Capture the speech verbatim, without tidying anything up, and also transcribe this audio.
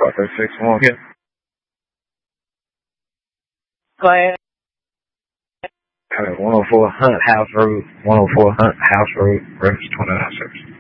five three six one. Yeah. Go ahead. one oh four Hunt House Road, one oh four Hunt House Road, reference twenty-nine service.